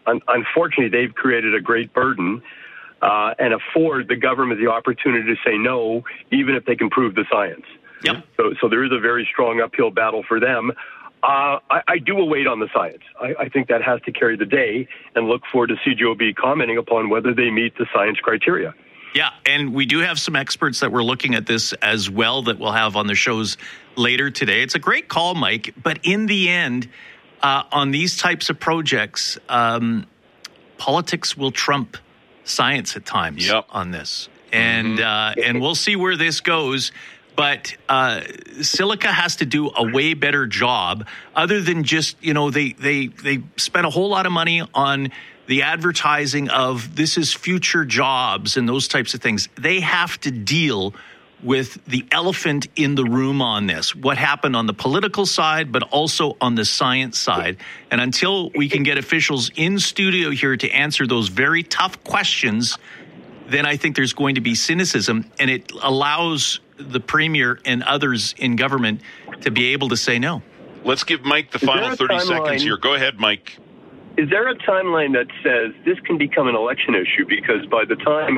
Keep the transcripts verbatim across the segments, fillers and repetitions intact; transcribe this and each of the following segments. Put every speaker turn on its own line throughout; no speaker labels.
un- unfortunately, they've created a great burden uh, and afford the government the opportunity to say no, even if they can prove the science.
Yep.
So, so there is a very strong uphill battle for them. Uh, I, I do await on the science. I, I think that has to carry the day, and look forward to C G O B commenting upon whether they meet the science criteria.
Yeah, and we do have some experts that we're looking at this as well that we'll have on the shows later today. It's a great call, Mike, but in the end, uh, on these types of projects, um, politics will trump science at times
yep.
on this. And
mm-hmm.
uh, and we'll see where this goes. But uh, Silica has to do a way better job other than just, you know, they, they, they spent a whole lot of money on the advertising of this is future jobs and those types of things. They have to deal with the elephant in the room on this, what happened on the political side, but also on the science side. And until we can get officials in studio here to answer those very tough questions, then I think there's going to be cynicism, and it allows the Premier and others in government to be able to say no.
Let's give Mike the final thirty seconds here. Go ahead, Mike.
Is there a timeline that says this can become an election issue? Because by the time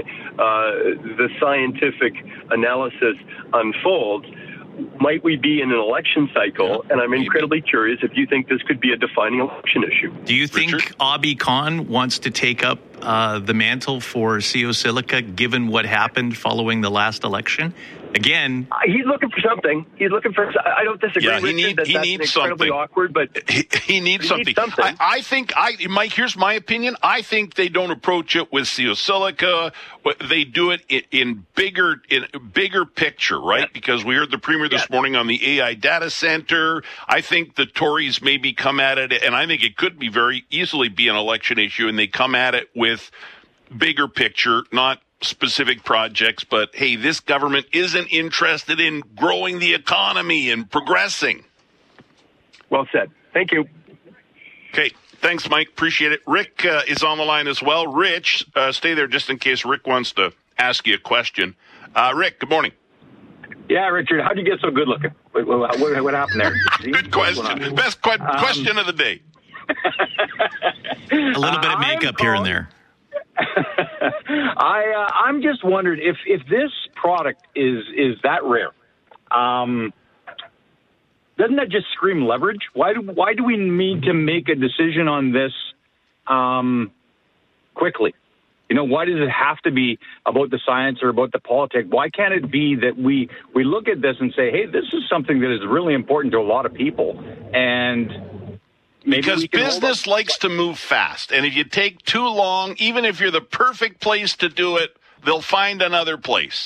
uh, the scientific analysis unfolds, might we be in an election cycle? And I'm incredibly curious if you think this could be a defining election issue.
Do you think
Richard?
Abi Khan wants to take up uh, the mantle for C O Silica, given what happened following the last election? Again,
uh, he's looking for something. He's looking for. I don't disagree.
Yeah, he,
Richard,
need,
that
he
that's
needs
incredibly
something.
Awkward, but
he, he needs
he
something.
Needs something.
I, I think, I Mike. Here's my opinion. I think they don't approach it with C O Silica. They do it in, in bigger, in bigger picture, right? Yeah. Because we heard the Premier this yeah. morning on the A I data center. I think the Tories maybe come at it, and I think it could be very easily be an election issue, and they come at it with bigger picture, not specific projects, but hey, this government isn't interested in growing the economy and progressing.
Well said. Thank you.
Okay. Thanks, Mike. Appreciate it. Rick uh, is on the line as well. Rich, uh, stay there just in case Rick wants to ask you a question. Uh, Rick, good morning.
Yeah, Richard, how'd you get so good looking? What, what, what happened there?
Good question. Best qu- um, question of the day.
A little bit of makeup here and there.
I uh, I'm just wondering if, if this product is is that rare, um, doesn't that just scream leverage? Why do why do we need to make a decision on this um, quickly? You know, why does it have to be about the science or about the politics? Why can't it be that we we look at this and say, hey, this is something that is really important to a lot of people, and maybe
because business likes to move fast, and if you take too long, even if you're the perfect place to do it, they'll find another place.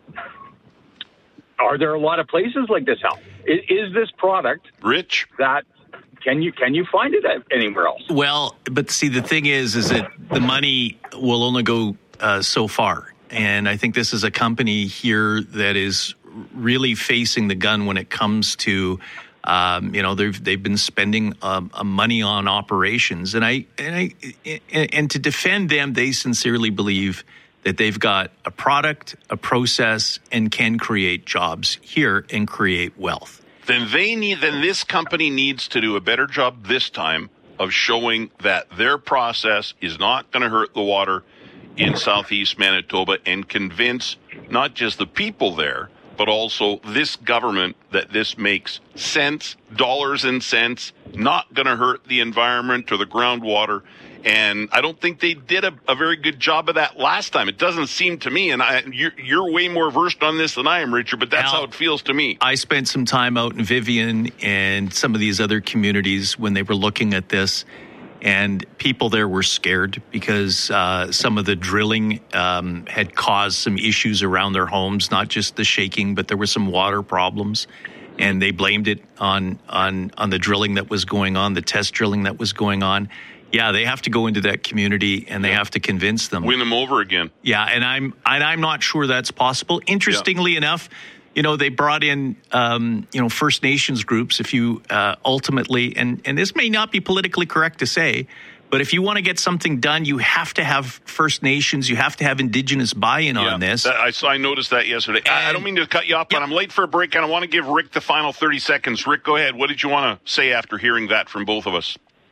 Are there a lot of places like this, Hal? Is, is this product,
Rich,
that can you can you find it anywhere else?
Well, but see, the thing is, is that the money will only go uh, so far, and I think this is a company here that is really facing the gun when it comes to. Um, you know, they've they've been spending um, uh, money on operations, and I and I and to defend them, they sincerely believe that they've got a product, a process, and can create jobs here and create wealth.
Then they need. Then this company needs to do a better job this time of showing that their process is not going to hurt the water in Southeast Manitoba, and convince not just the people there, but also this government that this makes sense, dollars and cents, not going to hurt the environment or the groundwater. And I don't think they did a, a very good job of that last time. It doesn't seem to me, and I, you're, you're way more versed on this than I am, Richard, but that's
Al,
how it feels to me.
I spent some time out in Vivian and some of these other communities when they were looking at this. And people there were scared because uh, some of the drilling um, had caused some issues around their homes, not just the shaking, but there were some water problems. And they blamed it on on on the drilling that was going on, the test drilling that was going on. Yeah, they have to go into that community and they have to convince them.
Win them over again.
Yeah, and I'm and I'm not sure that's possible. Interestingly yeah. enough, you know, they brought in, um, you know, First Nations groups. If you uh, ultimately, and, and this may not be politically correct to say, but if you want to get something done, you have to have First Nations, you have to have Indigenous buy-in
yeah,
on this.
That, I, saw, I noticed that yesterday. And, I don't mean to cut you off, but yep. I'm late for a break, and I want to give Rick the final thirty seconds. Rick, go ahead. What did you want to say after hearing that from both of us?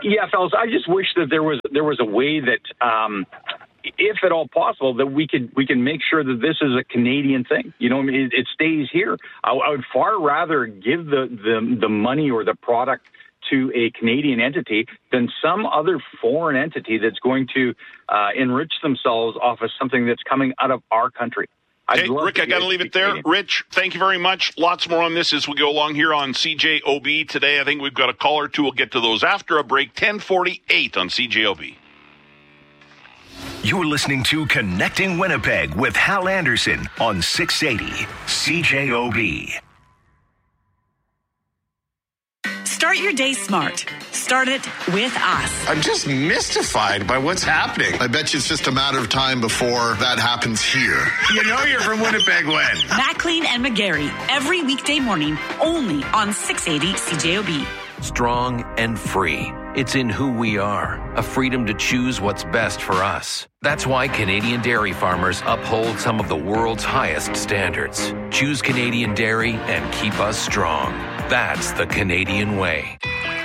Yeah, fellas, I just wish that there was there was a way that, um, if at all possible, that we could we can make sure that this is a Canadian thing. You know, it, it stays here. I, I would far rather give the, the the money or the product to a Canadian entity than some other foreign entity that's going to uh, enrich themselves off of something that's coming out of our country.
Okay, Rick, I got to leave it there. Canadian. Rich, thank you very much. Lots more on this as we go along here on C J O B today. I think we've got a call or two. We'll get to those after a break. ten forty-eight on C J O B.
You're listening to Connecting Winnipeg with Hal Anderson on six eighty C J O B.
Start your day smart. Start it with us.
I'm just mystified by what's happening.
I bet you it's just a matter of time before that happens here.
You know you're from Winnipeg when?
McLean and McGarry, every weekday morning, only on six eighty C J O B.
Strong and free. It's in who we are, a freedom to choose what's best for us. That's why Canadian dairy farmers uphold some of the world's highest standards. Choose Canadian dairy and keep us strong. That's the Canadian way.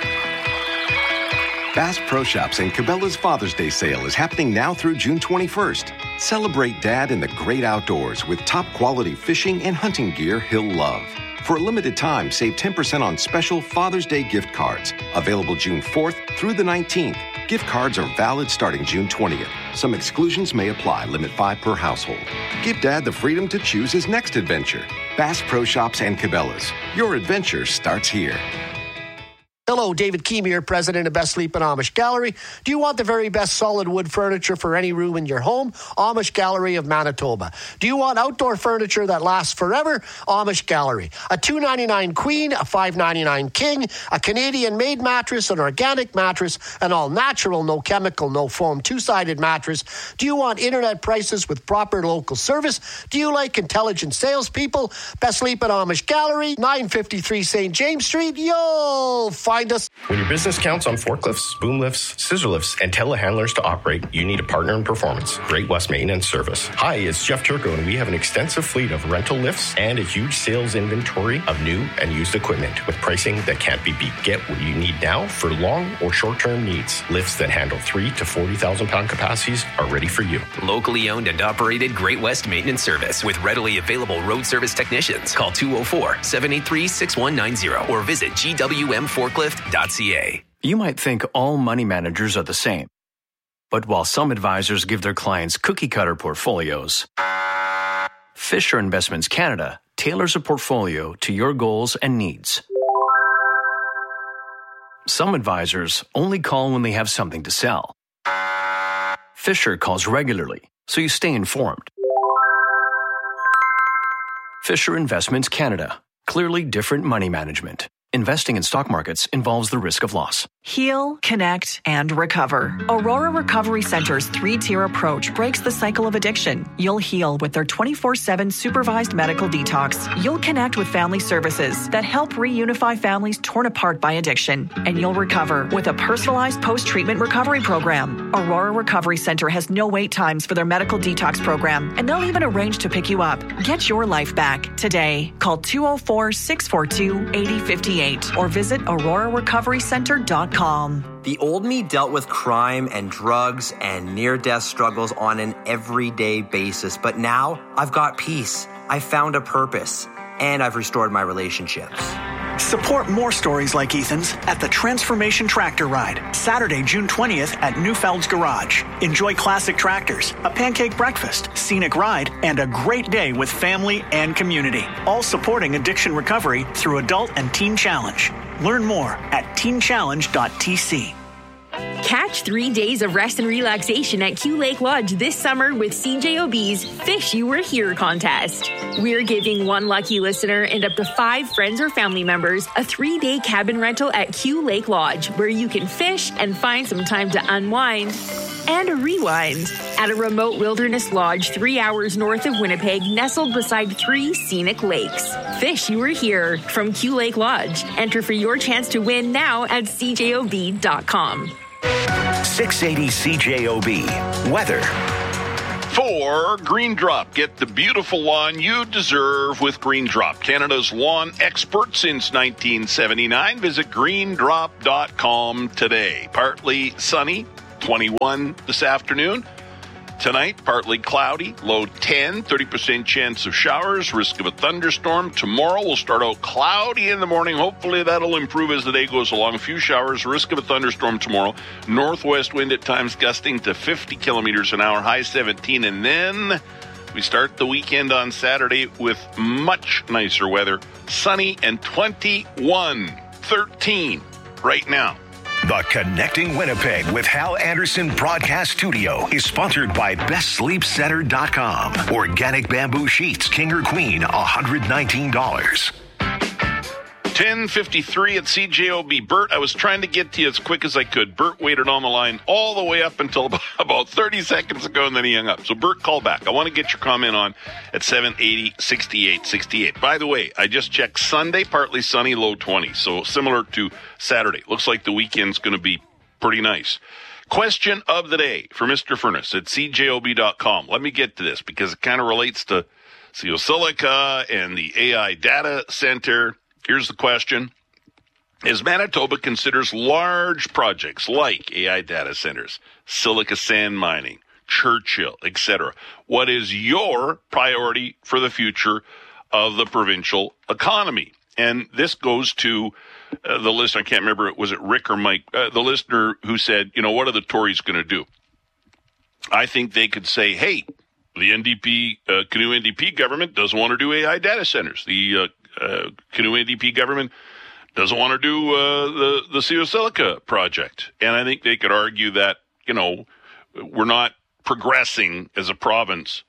Bass Pro Shops and Cabela's Father's Day sale is happening now through June twenty-first. Celebrate Dad in the great outdoors with top quality fishing and hunting gear he'll love. For a limited time, save ten percent on special Father's Day gift cards. Available June fourth through the nineteenth. Gift cards are valid starting June twentieth. Some exclusions may apply. Limit five per household. Give Dad the freedom to choose his next adventure. Bass Pro Shops and Cabela's. Your adventure starts here.
Hello, David Keem here, president of Best Sleep and Amish Gallery. Do you want the very best solid wood furniture for any room in your home? Amish Gallery of Manitoba. Do you want outdoor furniture that lasts forever? Amish Gallery. A two ninety-nine queen, a five ninety-nine king, a Canadian-made mattress, an organic mattress, an all-natural, no chemical, no foam, two-sided mattress. Do you want internet prices with proper local service? Do you like intelligent salespeople? Best Sleep and Amish Gallery, nine fifty-three Saint James Street. You'll find us.
When your business counts on forklifts, boom lifts, scissor lifts, and telehandlers to operate, you need a partner in performance. Great West Maintenance Service. Hi, it's Jeff Turco, and we have an extensive fleet of rental lifts and a huge sales inventory of new and used equipment with pricing that can't be beat. Get what you need now for long or short-term needs. Lifts that handle three to forty thousand pound capacities are ready for you.
Locally owned and operated Great West Maintenance Service with readily available road service technicians. Call two oh four, seven eight three, six one nine zero or visit G W M forklift dot C A.
You might think all money managers are the same. But while some advisors give their clients cookie-cutter portfolios, Fisher Investments Canada tailors a portfolio to your goals and needs. Some advisors only call when they have something to sell. Fisher calls regularly, so you stay informed. Fisher Investments Canada. Clearly different money management. Investing in stock markets involves the risk of loss.
Heal, connect, and recover. Aurora Recovery Center's three-tier approach breaks the cycle of addiction. You'll heal with their twenty-four seven supervised medical detox. You'll connect with family services that help reunify families torn apart by addiction. And you'll recover with a personalized post-treatment recovery program. Aurora Recovery Center has no wait times for their medical detox program, and they'll even arrange to pick you up. Get your life back today. Call two oh four, six four two, eight oh five eight or visit aurora recovery center dot com.
The old me dealt with crime and drugs and near-death struggles on an everyday basis, but now I've got peace. I found a purpose, and I've restored my relationships.
Support more stories like Ethan's at the Transformation Tractor Ride, Saturday, June twentieth at Newfeld's Garage. Enjoy classic tractors, a pancake breakfast, scenic ride, and a great day with family and community. All supporting addiction recovery through Adult and Teen Challenge. Learn more at teen challenge dot t c.
Catch three days of rest and relaxation at Q Lake Lodge this summer with C J O B's Fish You Were Here contest. We're giving one lucky listener and up to five friends or family members a three-day cabin rental at Q Lake Lodge, where you can fish and find some time to unwind and rewind at a remote wilderness lodge three hours north of Winnipeg, nestled beside three scenic lakes. Fish You Were Here from Q Lake Lodge. Enter for your chance to win now at c j o b dot com.
six eighty C J O B. Weather.
for Green Drop. Get the beautiful lawn you deserve with Green Drop. Canada's lawn expert since nineteen seventy-nine. Visit green drop dot com today. Partly sunny, twenty-one this afternoon. Tonight, partly cloudy, low ten, thirty percent chance of showers, risk of a thunderstorm. Tomorrow, we'll start out cloudy in the morning. Hopefully, that'll improve as the day goes along. A few showers, risk of a thunderstorm tomorrow. Northwest wind at times gusting to fifty kilometers an hour, high seventeen. And then we start the weekend on Saturday with much nicer weather. Sunny and twenty-one, thirteen right now.
The Connecting Winnipeg with Hal Anderson broadcast studio is sponsored by best sleep center dot com. Organic bamboo sheets, king or queen, one hundred nineteen dollars.
ten fifty-three at C J O B. Bert, I was trying to get to you as quick as I could. Bert waited on the line all the way up until about thirty seconds ago, and then he hung up. So, Bert, call back. I want to get your comment on at seven eighty, sixty-eight sixty-eight. By the way, I just checked Sunday, partly sunny, low twenty. So, similar to Saturday. Looks like the weekend's going to be pretty nice. Question of the day for Mister Furnace at C J O B dot com. Let me get to this because it kind of relates to Silica and the A I data center. Here's the question. As Manitoba considers large projects like A I data centers, silica sand mining, Churchill, et cetera, what is your priority for the future of the provincial economy? And this goes to uh, the listener, I can't remember, was it Rick or Mike, uh, the listener who said, you know, what are the Tories going to do? I think they could say, hey, the N D P, uh, Canoe N D P government doesn't want to do A I data centers. The uh, uh, Canoe N D P government doesn't want to do uh, the, the Silica project. And I think they could argue that, you know, we're not progressing as a province,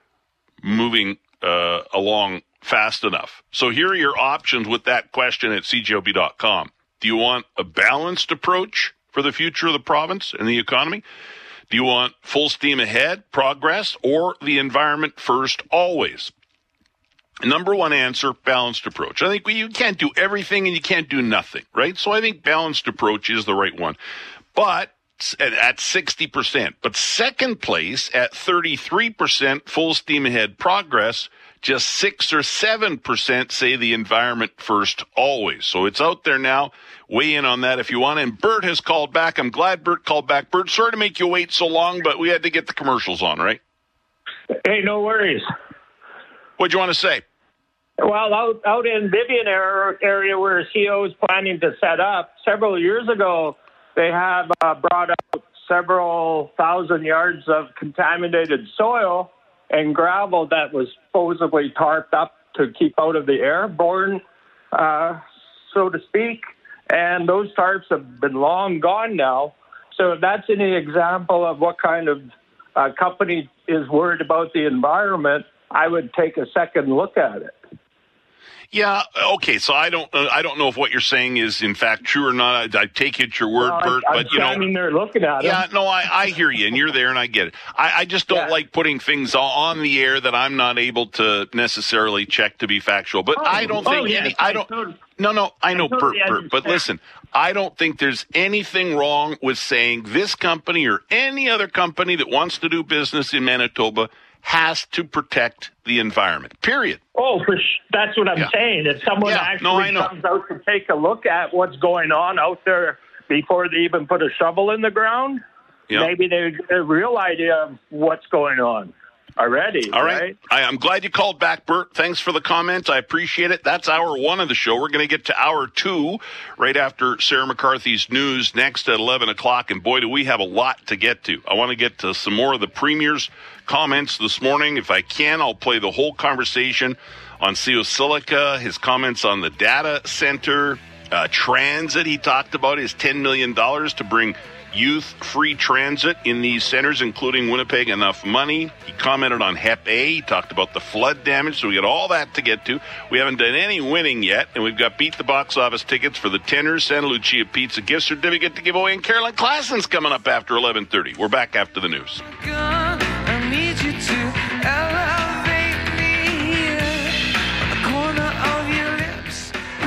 moving uh, along fast enough. So here are your options with that question at C J O B dot com. Do you want a balanced approach for the future of the province and the economy? Do you want full steam ahead, progress, or the environment first always? Number one answer, balanced approach. I think we, you can't do everything and you can't do nothing, right? So I think balanced approach is the right one. But at, at sixty percent. But second place at thirty-three percent full steam ahead progress, just six or seven percent say the environment first always. So it's out there now. Weigh in on that if you want. And Bert has called back. I'm glad Bert called back. Bert, sorry to make you wait so long, but we had to get the commercials on, right?
Hey, no worries.
What'd you want to say?
Well, out, out in Vivian area where C O is planning to set up, several years ago, they have uh, brought out several thousand yards of contaminated soil and gravel that was supposedly tarped up to keep out of the airborne, uh, so to speak. And those tarps have been long gone now. So if that's any example of what kind of uh, company is worried about the environment, I would take a second look at it.
Yeah, okay, so I don't uh, I don't know if what you're saying is in fact true or not. I, I take it your word,
well,
Bert,
I'm,
but
I'm
you know.
standing there looking at
Yeah,
them.
no, I, I hear you, and you're there, and I get it. I, I just don't yeah. like putting things on the air that I'm not able to necessarily check to be factual. But
oh,
I don't
oh,
think
yes,
any. I don't.
totally,
no, no, I know,
I totally
Bert, Bert, but listen, I don't think there's anything wrong with saying this company or any other company that wants to do business in Manitoba has to protect the environment, period.
Oh, for sh- that's what I'm
yeah.
saying. If someone
yeah.
actually
no,
comes out to take a look at what's going on out there before they even put a shovel in the ground,
yeah.
maybe they get a real idea of what's going on already.
All right.
right?
I, I'm glad you called back, Bert. Thanks for the comment. I appreciate it. That's hour one of the show. We're going to get to hour two right after Sarah McCarthy's news next at eleven o'clock. And boy, do we have a lot to get to. I want to get to some more of the Premier's comments this morning. If I can, I'll play the whole conversation on C O Silica, his comments on the data center, uh, transit. He talked about his ten million dollars to bring youth-free transit in these centers, including Winnipeg, enough money. He commented on Hep A. He talked about the flood damage, so we got all that to get to. We haven't done any winning yet, and we've got Beat the Box Office tickets for the Tenners, Santa Lucia Pizza gift certificate to give away, and Carolyn Klassen's coming up after eleven thirty. We're back after the news.
I need you to elevate me here on the corner of your lips.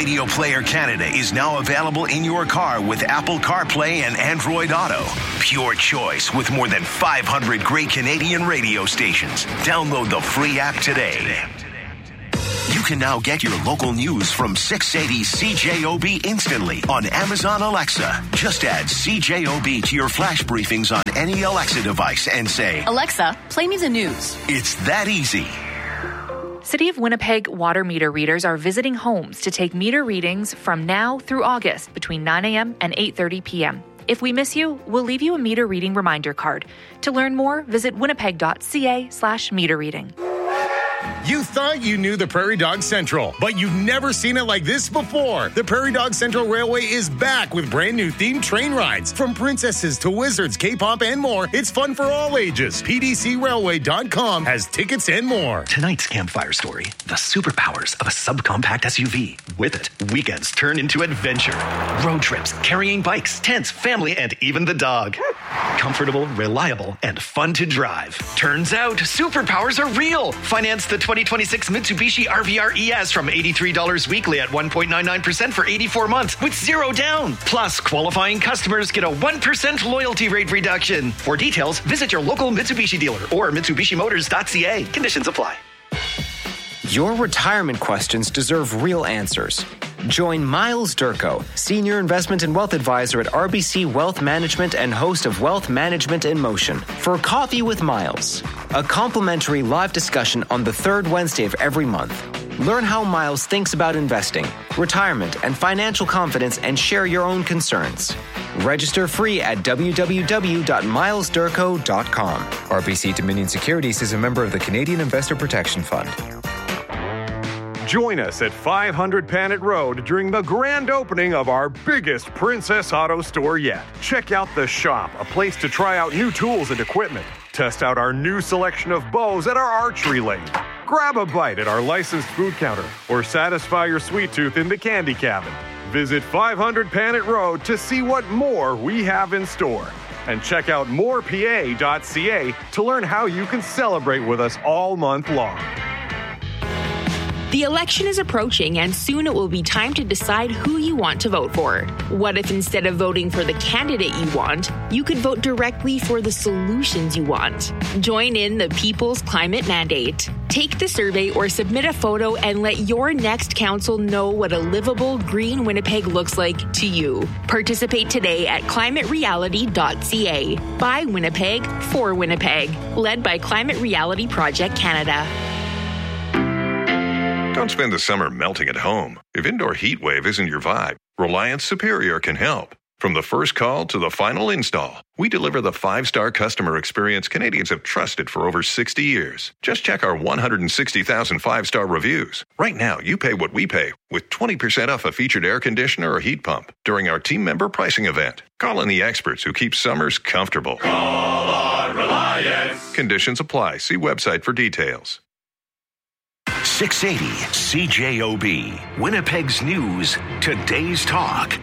Radio Player Canada is now available in your car with Apple CarPlay and Android Auto. Pure choice with more than five hundred great Canadian radio stations. Download the free app today. You can now get your local news from six eighty C J O B instantly on Amazon Alexa. Just add C J O B to your flash briefings on any Alexa device and say,
Alexa, play me the news.
It's that easy.
City of Winnipeg water meter readers are visiting homes to take meter readings from now through August between nine a.m. and eight thirty p.m. If we miss you, we'll leave you a meter reading reminder card. To learn more, visit winnipeg.ca slash meter reading.
You thought you knew the Prairie Dog Central, but you've never seen it like this before. The Prairie Dog Central Railway is back with brand new themed train rides. From princesses to wizards, K-pop, and more, it's fun for all ages. P D C railway dot com has tickets and more.
Tonight's campfire story, the superpowers of a subcompact S U V. With it, weekends turn into adventure. Road trips, carrying bikes, tents, family, and even the dog. Comfortable, reliable, and fun to drive. Turns out, superpowers are real. Finance the twenty twenty-six Mitsubishi R V R E S from eighty-three dollars weekly at one point nine nine percent for eighty-four months with zero down. Plus, qualifying customers get a one percent loyalty rate reduction. For details, visit your local Mitsubishi dealer or Mitsubishi Motors dot c a. Conditions apply.
Your retirement questions deserve real answers. Join Miles Durko, Senior Investment and Wealth Advisor at R B C Wealth Management and host of Wealth Management in Motion, for Coffee with Miles, a complimentary live discussion on the third Wednesday of every month. Learn how Miles thinks about investing, retirement, and financial confidence, and share your own concerns. Register free at w w w dot miles durko dot com.
R B C Dominion Securities is a member of the Canadian Investor Protection Fund.
Join us at five hundred Panet Road during the grand opening of our biggest Princess Auto store yet. Check out The Shop, a place to try out new tools and equipment. Test out our new selection of bows at our archery lane. Grab a bite at our licensed food counter or satisfy your sweet tooth in the candy cabin. Visit five hundred Panet Road to see what more we have in store. And check out more p a dot c a to learn how you can celebrate with us all month long.
The election is approaching, and soon it will be time to decide who you want to vote for. What if instead of voting for the candidate you want, you could vote directly for the solutions you want? Join in the People's Climate Mandate. Take the survey or submit a photo and let your next council know what a livable green Winnipeg looks like to you. Participate today at climate reality dot c a. By Winnipeg, for Winnipeg. Led by Climate Reality Project Canada.
Don't spend the summer melting at home. If indoor heat wave isn't your vibe, Reliance Superior can help. From the first call to the final install, we deliver the five-star customer experience Canadians have trusted for over sixty years. Just check our one hundred sixty thousand five-star reviews. Right now, you pay what we pay with twenty percent off a featured air conditioner or heat pump during our team member pricing event. Call in the experts who keep summers comfortable.
Call on Reliance.
Conditions apply. See website for details.
six eighty C J O B, Winnipeg's News, Today's Talk.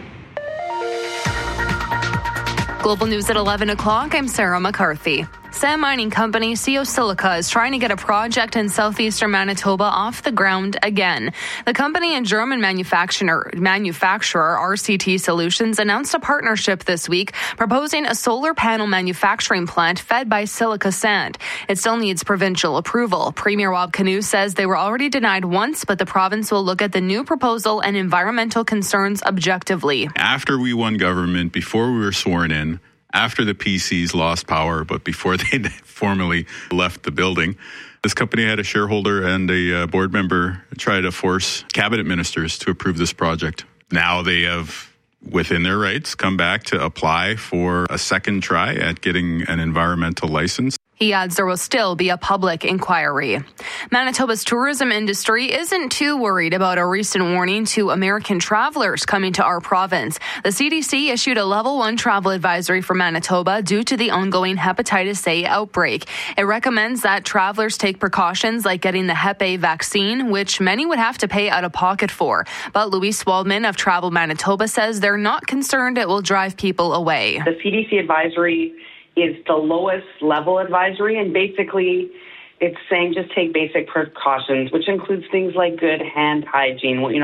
Global News at eleven o'clock, I'm Sarah McCarthy. Sand mining company C O Silica is trying to get a project in southeastern Manitoba off the ground again. The company and German manufacturer, manufacturer R C T Solutions announced a partnership this week proposing a solar panel manufacturing plant fed by silica sand. It still needs provincial approval. Premier Rob Canoe says they were already denied once, but the province will look at the new proposal and environmental concerns objectively.
After we won government, before we were sworn in, after the P Cs lost power, but before they formally left the building, this company had a shareholder and a uh, board member try to force cabinet ministers to approve this project. Now they have, within their rights, come back to apply for a second try at getting an environmental license.
He adds there will still be a public inquiry. Manitoba's tourism industry isn't too worried about a recent warning to American travelers coming to our province. The C D C issued a level one travel advisory for Manitoba due to the ongoing hepatitis A outbreak. It recommends that travelers take precautions like getting the Hep A vaccine, which many would have to pay out of pocket for. But Louise Waldman of Travel Manitoba says they're not concerned it will drive people away.
The C D C advisory is the lowest level advisory, and basically it's saying just take basic precautions, which includes things like good hand hygiene, you know,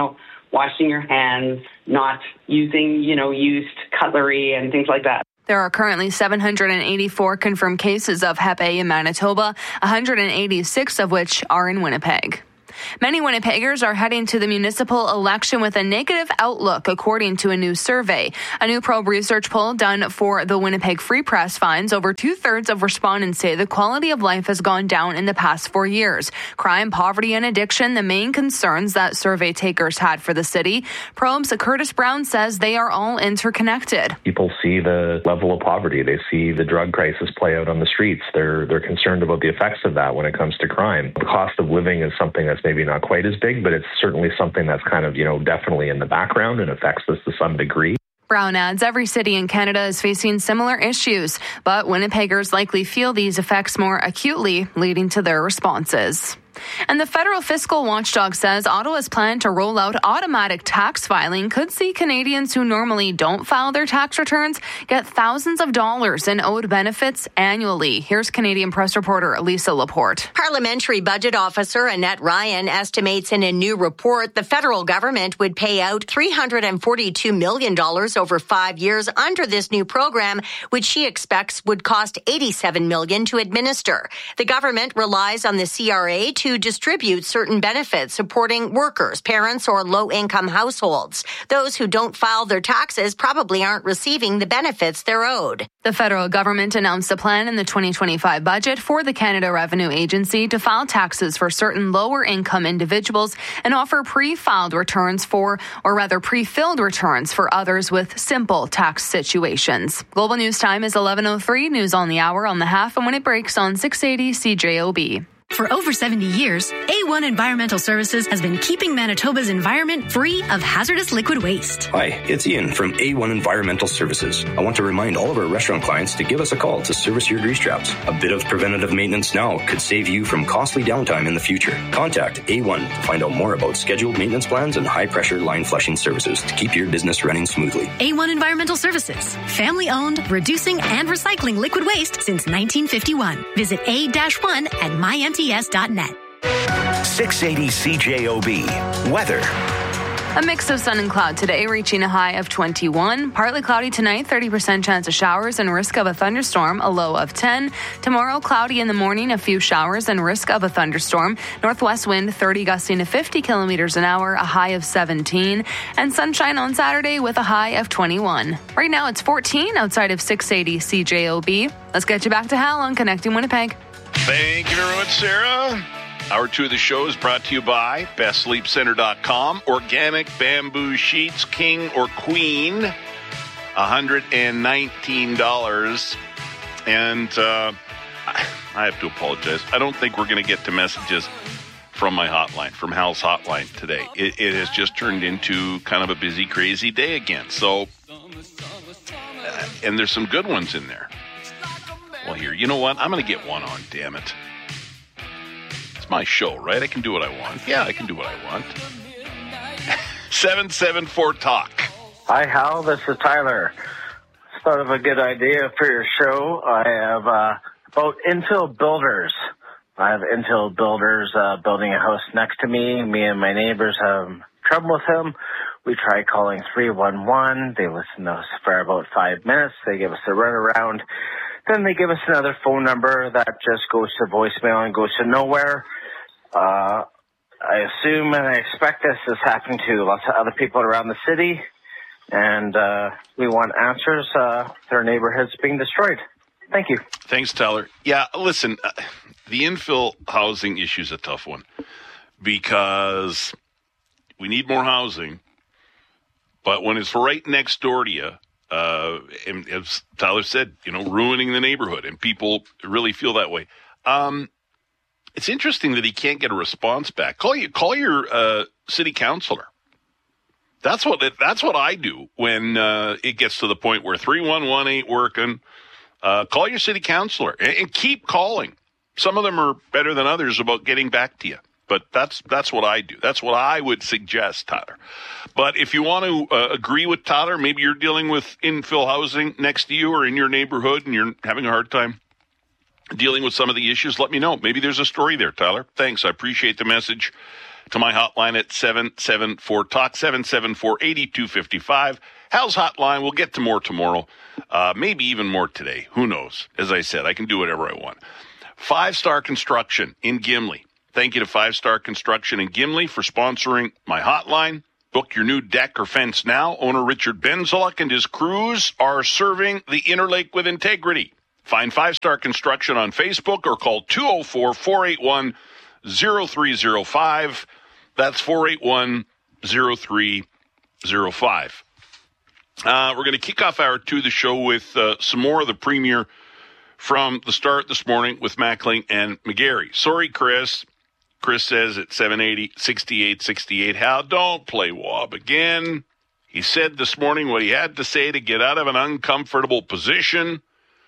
washing your hands, not using, you know, used cutlery and things like that.
There are currently seven hundred eighty-four confirmed cases of Hep A in Manitoba, one hundred eighty-six of which are in Winnipeg. Many Winnipeggers are heading to the municipal election with a negative outlook, according to a new survey. A new probe research poll done for the Winnipeg Free Press finds over two-thirds of respondents say the quality of life has gone down in the past four years. Crime, poverty, and addiction, the main concerns that survey takers had for the city. Probe's Curtis Brown says they are all interconnected.
People see the level of poverty. They see the drug crisis play out on the streets. They're, they're concerned about the effects of that when it comes to crime. The cost of living is something that's maybe not quite as big, but it's certainly something that's kind of, you know, definitely in the background and affects us to some degree.
Brown adds every city in Canada is facing similar issues, but Winnipeggers likely feel these effects more acutely, leading to their responses. And the federal fiscal watchdog says Ottawa's plan to roll out automatic tax filing could see Canadians who normally don't file their tax returns get thousands of dollars in owed benefits annually. Here's Canadian press reporter Lisa Laporte.
Parliamentary Budget Officer Annette Ryan estimates in a new report the federal government would pay out three hundred forty-two million dollars over five years under this new program, which she expects would cost eighty-seven million dollars to administer. The government relies on the C R A to to distribute certain benefits supporting workers, parents, or low-income households. Those who don't file their taxes probably aren't receiving the benefits they're owed.
The federal government announced a plan in the twenty twenty-five budget for the Canada Revenue Agency to file taxes for certain lower-income individuals and offer pre-filed returns for, or rather pre-filled returns for others with simple tax situations. Global News Time is eleven oh three, news on the hour on the half, and when it breaks on six eighty C J O B.
For over seventy years, A one Environmental Services has been keeping Manitoba's environment free of hazardous liquid waste.
Hi, it's Ian from A one Environmental Services. I want to remind all of our restaurant clients to give us a call to service your grease traps. A bit of preventative maintenance now could save you from costly downtime in the future. Contact A one to find out more about scheduled maintenance plans and high-pressure line flushing services to keep your business running smoothly.
A one Environmental Services, family-owned, reducing and recycling liquid waste since nineteen fifty-one. Visit A one at my N T S dot net.
six eighty C J O B. Weather.
A mix of sun and cloud today, reaching a high of twenty-one. Partly cloudy tonight, thirty percent chance of showers and risk of a thunderstorm, a low of ten. Tomorrow, cloudy in the morning, a few showers and risk of a thunderstorm. Northwest wind, thirty gusting to fifty kilometers an hour, a high of seventeen. And sunshine on Saturday with a high of twenty-one. Right now, it's fourteen outside of six eighty C J O B. Let's get you back to Hal on Connecting Winnipeg.
Thank you very much, Sarah. Hour two of the show is brought to you by best sleep center dot com. Organic bamboo sheets, king or queen, one hundred nineteen dollars. And uh, I have to apologize. I don't think we're going to get to messages from my hotline, from Hal's hotline today. It, it has just turned into kind of a busy, crazy day again. So, uh, and there's some good ones in there. Well, here, you know what? I'm going to get one on, damn it. It's my show, right? I can do what I want. Yeah, I can do what I want. seven seven four talk.
Hi, Hal. This is Tyler. Thought of a good idea for your show. I have uh, about infill builders. I have infill builders uh, building a house next to me. Me and my neighbors have trouble with him. We try calling three one one. They listen to us for about five minutes. They give us a runaround. Then they give us another phone number that just goes to voicemail and goes to nowhere. Uh, I assume and I expect this is happening to lots of other people around the city. And uh, we want answers. Uh, their neighborhood's being destroyed. Thank you.
Thanks, Tyler. Yeah, listen, uh, the infill housing issue is a tough one because we need more housing. But when it's right next door to you, Uh, and as Tyler said, you know, ruining the neighborhood, and people really feel that way. Um, it's interesting that he can't get a response back. Call you, call your uh, city councilor. That's what that's what I do when uh, it gets to the point where three one one ain't working. Uh, call your city councilor and, and keep calling. Some of them are better than others about getting back to you. But that's that's what I do. That's what I would suggest, Tyler. But if you want to uh, agree with Tyler, maybe you're dealing with infill housing next to you or in your neighborhood and you're having a hard time dealing with some of the issues, let me know. Maybe there's a story there, Tyler. Thanks. I appreciate the message. to my hotline at seven seven four talk, seven seven four, eight two five five. Hal's hotline. We'll get to more tomorrow, uh, maybe even more today. Who knows? As I said, I can do whatever I want. Five Star Construction in Gimli. Thank you to Five Star Construction in Gimli for sponsoring my hotline. Book your new deck or fence now. Owner Richard Benzaluk and his crews are serving the Inner Lake with integrity. Find Five Star Construction on Facebook or call two oh four, four eight one, oh three oh five. That's four eight one, oh three oh five. Uh, we're going to kick off hour two of the show with uh, some more of the Premier from the start this morning with Mackling and McGarry. Sorry, Chris. Chris says at seven eighty, sixty-eight sixty-eight, Hal, don't play Wob again. He said this morning what he had to say to get out of an uncomfortable position.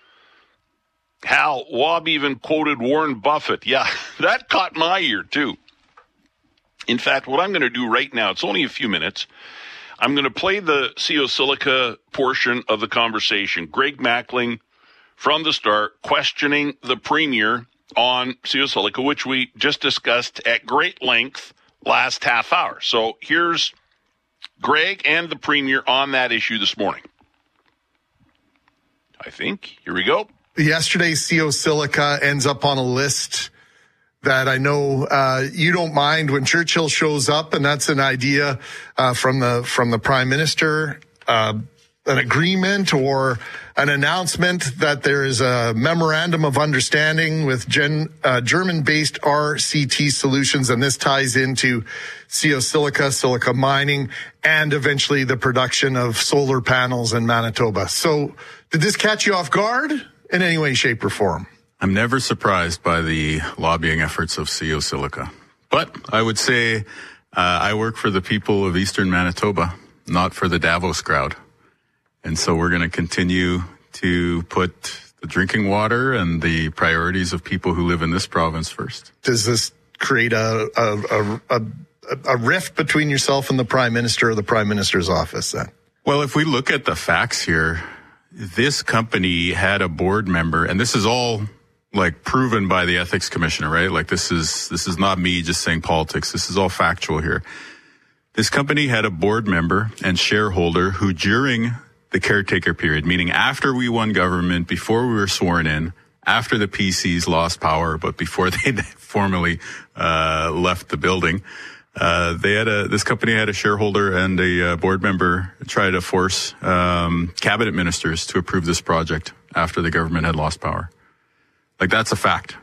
Hal, Wob even quoted Warren Buffett. Yeah, that caught my ear, too. In fact, what I'm going to do right now, it's only a few minutes, I'm going to play the C O Silica portion of the conversation. Greg Mackling, from the start, questioning the Premier on C O Silica, which we just discussed at great length last half hour. So here's Greg and the Premier on that issue this morning. I think. Here we go.
Yesterday's C O Silica ends up on a list that I know uh, you don't mind when Churchill shows up, and that's an idea uh, from the from the Prime Minister, uh, an agreement or an announcement that there is a memorandum of understanding with gen, uh, German-based R C T Solutions, and this ties into C O Silica, silica mining, and eventually the production of solar panels in Manitoba. So did this catch you off guard in any way, shape, or form?
I'm never surprised by the lobbying efforts of C O Silica. But I would say uh, I work for the people of Eastern Manitoba, not for the Davos crowd. And so we're going to continue to put the drinking water and the priorities of people who live in this province first.
Does this create a a, a, a rift between yourself and the Prime Minister or the Prime Minister's office then?
Well, if we look at the facts here, this company had a board member, and this is all like proven by the ethics commissioner, right? Like this is this is not me just saying politics. This is all factual here. This company had a board member and shareholder who during the caretaker period, meaning after we won government, before we were sworn in, after the P Cs lost power, but before they formally uh, left the building, uh, they had a this company had a shareholder and a uh, board member try to force um, cabinet ministers to approve this project after the government had lost power. Like that's a fact,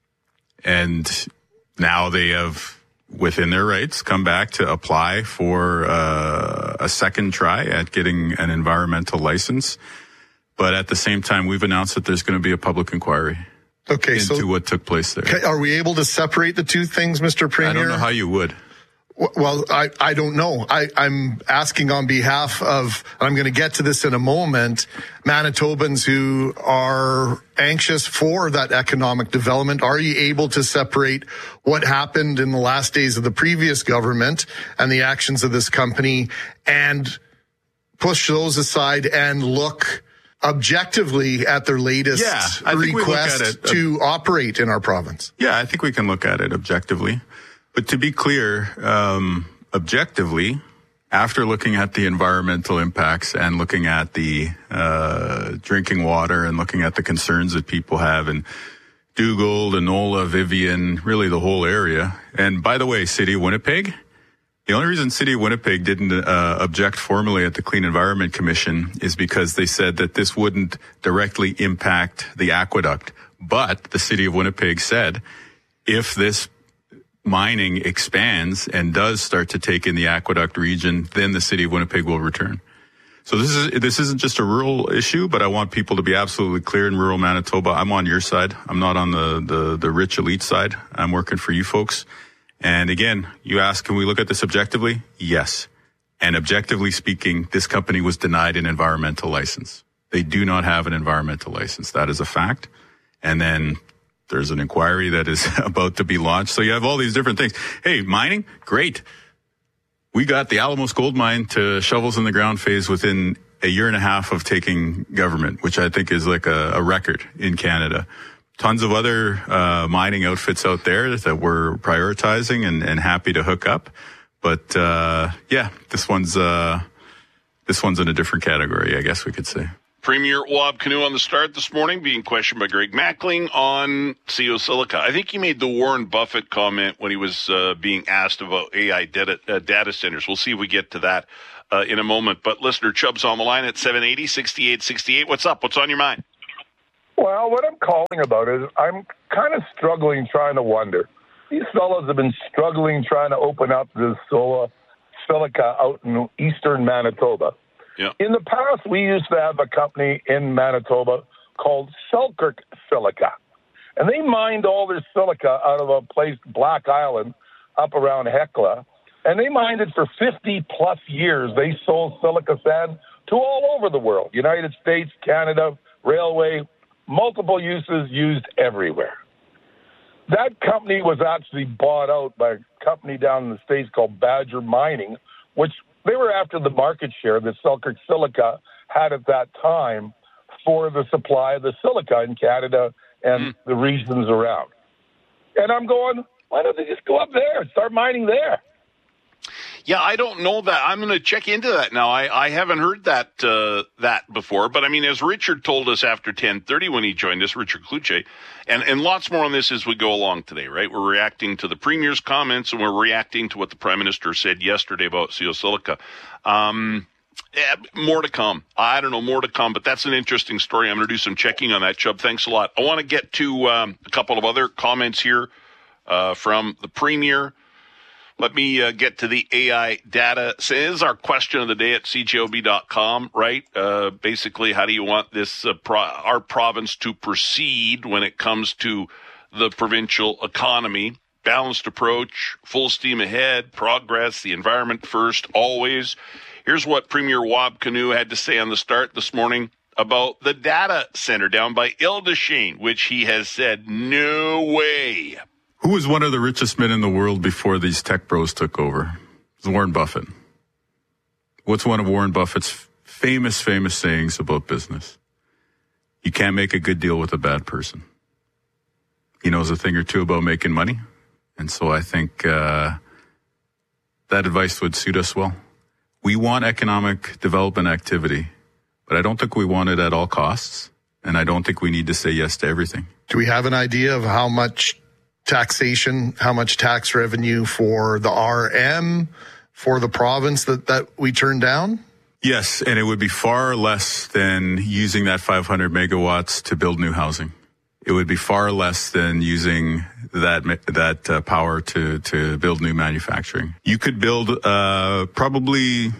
and now they have, within their rights, come back to apply for uh, a second try at getting an environmental license. But at the same time, we've announced that there's going to be a public inquiry
okay,
into
so
what took place there.
Are we able to separate the two things, Mister Premier?
I don't know how you would.
Well, I, I don't know. I, I'm asking on behalf of, I'm going to get to this in a moment, Manitobans who are anxious for that economic development. Are you able to separate what happened in the last days of the previous government and the actions of this company and push those aside and look objectively at their latest
yeah,
request to operate in our province?
Yeah, I think we can look at it objectively. But to be clear, um, objectively, after looking at the environmental impacts and looking at the uh, drinking water and looking at the concerns that people have in Dugald, Enola, Vivian, really the whole area. And by the way, City of Winnipeg, the only reason City of Winnipeg didn't uh, object formally at the Clean Environment Commission is because they said that this wouldn't directly impact the aqueduct. But the City of Winnipeg said if this mining expands and does start to take in the aqueduct region, then the City of Winnipeg will return. So this is this isn't just a rural issue, but I want people to be absolutely clear in rural Manitoba. I'm on your side. I'm not on the, the, the rich elite side. I'm working for you folks. And again, you ask, can we look at this objectively? Yes. And objectively speaking, this company was denied an environmental license. They do not have an environmental license. That is a fact. And then there's an inquiry that is about to be launched. So you have all these different things. Hey, mining, great. We got the Alamos gold mine to shovels in the ground phase within a year and a half of taking government, which I think is like a, a record in Canada. tons of other uh, mining outfits out there that we're prioritizing and, and happy to hook up. But uh, yeah, this one's uh, this one's in a different category, I guess we could say.
Premier Wab Kinew on the start this morning, being questioned by Greg Mackling on C O Silica. I think he made the Warren Buffett comment when he was uh, being asked about A I data, uh, data centers. We'll see if we get to that uh, in a moment. But listener Chubb's on the line at seven eighty, sixty-eight sixty-eight. What's up? What's on your mind?
Well, what I'm calling about is I'm kind of struggling trying to wonder. These fellows have been struggling trying to open up this solar silica out in eastern Manitoba.
Yeah.
In the past, we used to have a company in Manitoba called Selkirk Silica. And they mined all their silica out of a place, Black Island, up around Hecla. And they mined it for fifty plus years. They sold silica sand to all over the world, United States, Canada, railway, multiple uses used everywhere. That company was actually bought out by a company down in the States called Badger Mining, which they were after the market share that Selkirk Silica had at that time for the supply of the silica in Canada and mm. the regions around. And I'm going, why don't they just go up there and start mining there?
Yeah, I don't know that. I'm going to check into that now. I, I haven't heard that uh, that before. But, I mean, as Richard told us after ten thirty when he joined us, Richard Kluche, and, and lots more on this as we go along today, right? We're reacting to the Premier's comments, and we're reacting to what the Prime Minister said yesterday about C O Silica. Um, yeah, more to come. I don't know, more to come, but that's an interesting story. I'm going to do some checking on that, Chubb. Thanks a lot. I want to get to um, a couple of other comments here uh, from the Premier. Let me uh, get to the A I data. So this is our question of the day at C J O B dot com, right? Uh, basically, how do you want this uh, pro- our province to proceed when it comes to the provincial economy? Balanced approach, full steam ahead, progress, the environment first, always. Here's what Premier Wab Kinew had to say on the start this morning about the data center down by Ildeshane, which he has said, no way.
Who was one of the richest men in the world before these tech bros took over? It was Warren Buffett. What's one of Warren Buffett's famous, famous sayings about business? You can't make a good deal with a bad person. He knows a thing or two about making money. And so I think uh, that advice would suit us well. We want economic development activity, but I don't think we want it at all costs. And I don't think we need to say yes to everything.
Do we have an idea of how much taxation, how much tax revenue for the R M, for the province that, that we turned down?
Yes, and it would be far less than using that five hundred megawatts to build new housing. It would be far less than using that that uh, power to, to build new manufacturing. You could build uh, probably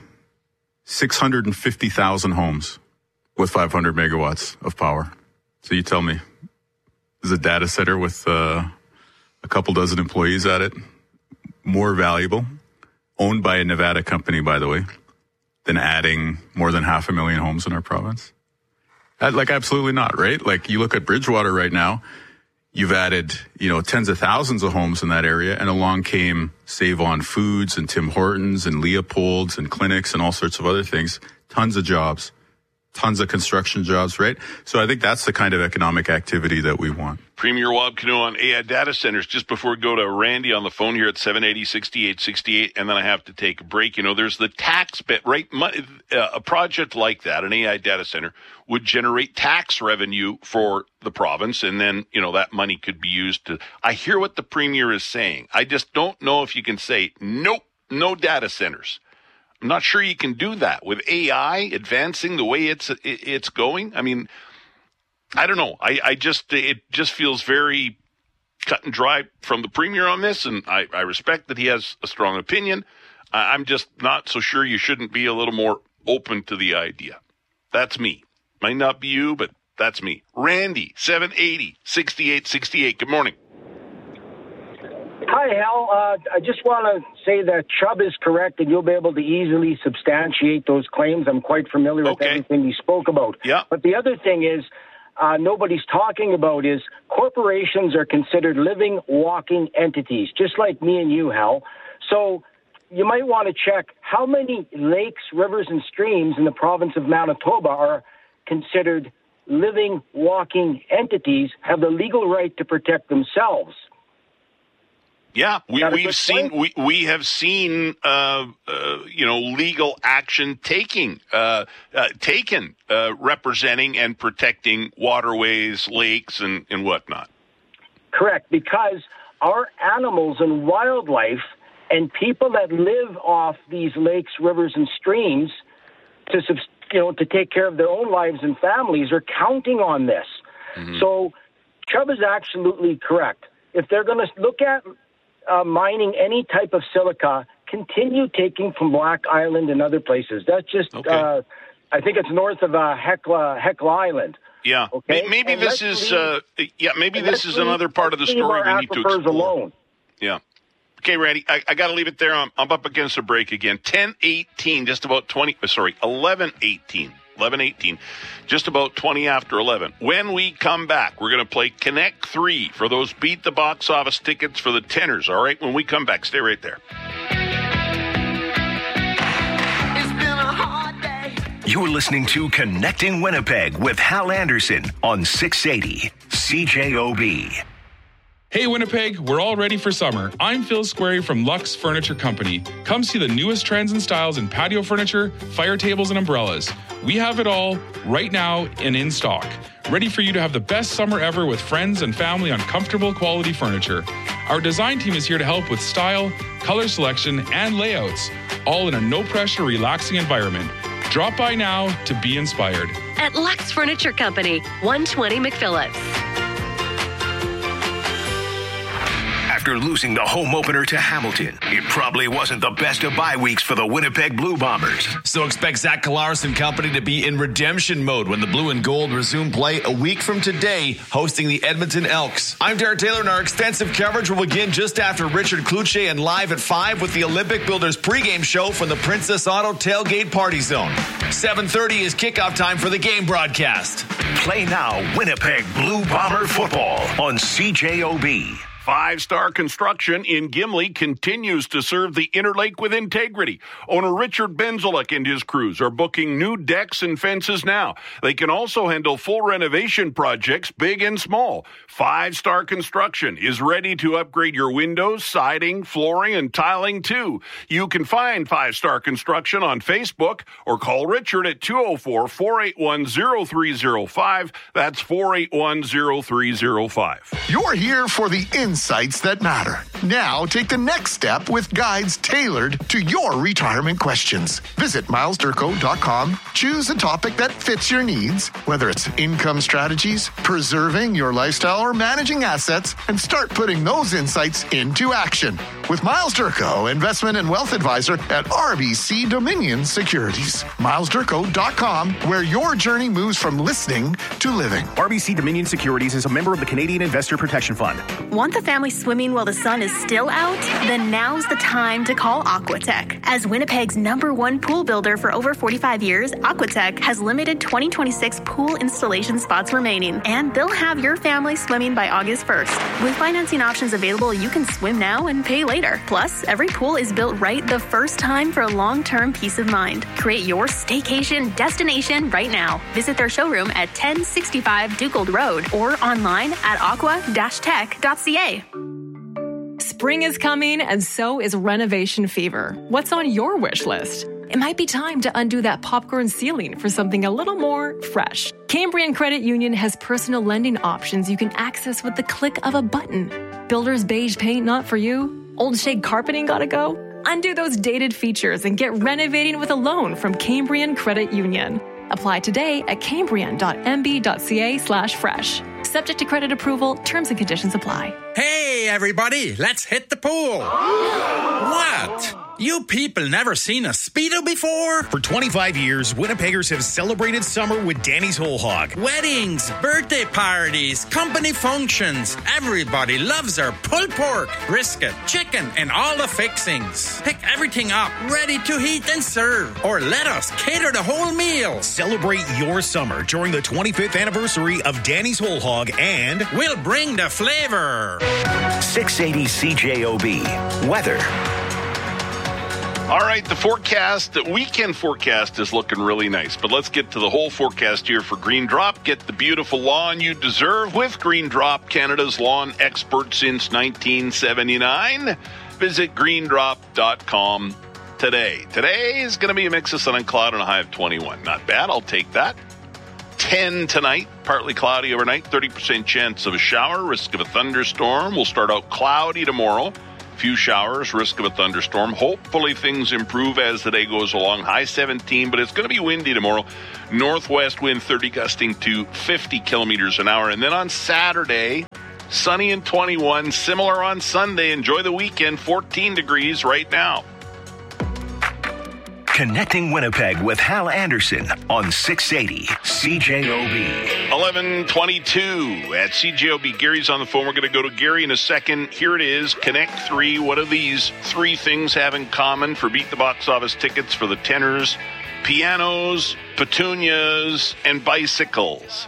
six hundred fifty thousand homes with five hundred megawatts of power. So you tell me, is a data center with uh, a couple dozen employees at it more valuable, owned by a Nevada company, by the way, than adding more than half a million homes in our province? Like, absolutely not, right? Like, you look at Bridgewater right now, you've added, you know, tens of thousands of homes in that area, and along came Save On Foods and Tim Hortons and Leopold's and clinics and all sorts of other things. Tons of jobs, tons of construction jobs, right? So I think that's the kind of economic activity that we want.
Premier Wab Kinew on A I data centers. Just before we go to Randy on the phone here at seven eighty, sixty-eight sixty-eight, and then I have to take a break. You know, there's the tax bit, right? A project like that, an A I data center, would generate tax revenue for the province, and then, you know, that money could be used to... I hear what the Premier is saying. I just don't know if you can say, nope, no data centers. I'm not sure you can do that with A I advancing the way it's it's going. I mean, I don't know. I, I just, it just feels very cut and dry from the Premier on this, and I, I respect that he has a strong opinion. I'm just not so sure you shouldn't be a little more open to the idea. That's me. Might not be you, but that's me. Randy, seven eighty, sixty-eight sixty-eight. Good morning.
Hi, Hal. Uh, I just want to say that Chubb is correct, and you'll be able to easily substantiate those claims. I'm quite familiar with
okay.
everything he spoke about.
Yeah.
But the other thing is, uh, nobody's talking about is corporations are considered living, walking entities, just like me and you, Hal. So you might want to check how many lakes, rivers, and streams in the province of Manitoba are considered living, walking entities have the legal right to protect themselves.
Yeah, we, we've seen we, we have seen uh, uh, you know legal action taking uh, uh, taken uh, representing and protecting waterways, lakes, and, and whatnot.
Correct, because our animals and wildlife and people that live off these lakes, rivers, and streams to you know to take care of their own lives and families are counting on this. Mm-hmm. So, Chubb is absolutely correct. If they're going to look at Uh, mining any type of silica, continue taking from Black Island and other places. That's just, okay. uh, I think it's north of uh, Hecla, Hecla Island.
Yeah.
Okay?
Maybe
and
this is,
leave,
uh, yeah, maybe this is another part of the story we need to explore.
Alone.
Yeah. Okay, Randy, I, I got to leave it there. I'm, I'm up against a break again. ten eighteen, just about twenty, sorry, eleven eighteen. eleven eighteen, just about twenty after eleven. When we come back, we're going to play Connect three for those Beat the Box Office tickets for the tenors, all right? When we come back, stay right there.
It's been a hard day. You're listening to Connecting Winnipeg with Hal Anderson on six eighty C J O B.
Hey Winnipeg, we're all ready for summer. I'm Phil Squarey from Lux Furniture Company. Come see the newest trends and styles in patio furniture, fire tables, and umbrellas. We have it all right now and in stock. Ready for you to have the best summer ever with friends and family on comfortable quality furniture. Our design team is here to help with style, color selection, and layouts, all in a no-pressure, relaxing environment. Drop by now to be inspired.
At Lux Furniture Company, one twenty McPhillips.
After losing the home opener to Hamilton, it probably wasn't the best of bye weeks for the Winnipeg Blue Bombers.
So expect Zach Collaros and company to be in redemption mode when the Blue and Gold resume play a week from today, hosting the Edmonton Elks. I'm Derek Taylor, and our extensive coverage will begin just after Richard Cloutier and live at five with the Olympic Builders pregame show from the Princess Auto Tailgate Party Zone. seven thirty is kickoff time for the game broadcast.
Play now Winnipeg Blue Bomber football on C J O B.
Five Star Construction in Gimli continues to serve the Interlake with integrity. Owner Richard Benzelek and his crews are booking new decks and fences now. They can also handle full renovation projects, big and small. Five Star Construction is ready to upgrade your windows, siding, flooring, and tiling too. You can find Five Star Construction on Facebook or call Richard at two oh four, four eight one, oh three oh five. That's four eight one, oh three oh five.
You're here for the inside Insights that matter. Now take the next step with guides tailored to your retirement questions. Visit miles durko dot com. Choose a topic that fits your needs, whether it's income strategies, preserving your lifestyle, or managing assets, and start putting those insights into action. With Miles Durko, investment and wealth advisor at R B C Dominion Securities. miles durko dot com, where your journey moves from listening to living.
R B C Dominion Securities is a member of the Canadian Investor Protection Fund.
Want the family swimming while the sun is still out? Then now's the time to call Aquatech. As Winnipeg's number one pool builder for over forty-five years, Aquatech has limited twenty twenty-six pool installation spots remaining, and they'll have your family swimming by August first. With financing options available, you can swim now and pay later. Plus, every pool is built right the first time for long-term peace of mind. Create your staycation destination right now. Visit their showroom at ten sixty-five Dugold Road or online at aqua dash tech dot c a.
Spring is coming, and so is renovation fever. What's on your wish list? It might be time to undo that popcorn ceiling for something a little more fresh. Cambrian Credit Union has personal lending options you can access with the click of a button. Builder's beige paint not for you? Old shade carpeting gotta go? Undo those dated features and get renovating with a loan from Cambrian Credit Union. Apply today at cambrian dot m b dot c a slash fresh. Subject to credit approval, terms and conditions apply.
Hey, everybody, let's hit the pool. What? You people never seen a Speedo before?
For twenty-five years, Winnipeggers have celebrated summer with Danny's Whole Hog.
Weddings, birthday parties, company functions. Everybody loves our pulled pork, brisket, chicken, and all the fixings. Pick everything up, ready to heat and serve. Or let us cater the whole meal.
Celebrate your summer during the twenty-fifth anniversary of Danny's Whole Hog, and
we'll bring the flavor.
six eighty C J O B. Weather.
All right, the forecast, the weekend forecast is looking really nice, but let's get to the whole forecast here for Green Drop. Get the beautiful lawn you deserve with Green Drop, Canada's lawn expert since nineteen seventy-nine. Visit green drop dot com today. Today is going to be a mix of sun and cloud and a high of twenty-one. Not bad, I'll take that. ten tonight, partly cloudy overnight, thirty percent chance of a shower, risk of a thunderstorm. We'll start out cloudy tomorrow. Few showers, risk of a thunderstorm. Hopefully things improve as the day goes along. High seventeen, but it's going to be windy tomorrow. Northwest wind thirty gusting to fifty kilometers an hour. And then on Saturday, sunny and twenty-one. Similar on Sunday. Enjoy the weekend. fourteen degrees right now.
Connecting Winnipeg with Hal Anderson on six eighty C J O B.
eleven twenty-two at C J O B. Gary's on the phone. We're going to go to Gary in a second. Here it is. Connect three. What do these three things have in common for Beat the Box Office tickets for the tenors? Pianos, petunias, and bicycles.